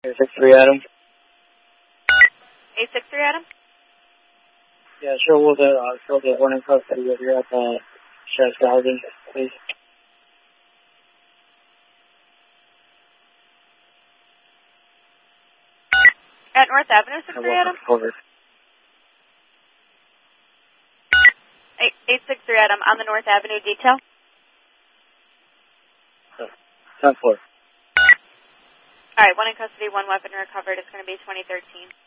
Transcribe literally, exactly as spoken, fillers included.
eight six three Adam. eight six three Adam? Yeah, sure. We'll get, uh, we'll get one in custody with you at the Sheriff's Garden, please. At North Avenue, six three Adam? Over. eight six three Adam, on the North Avenue detail. ten four. All right, one in custody, one weapon recovered. It's going to be twenty thirteen.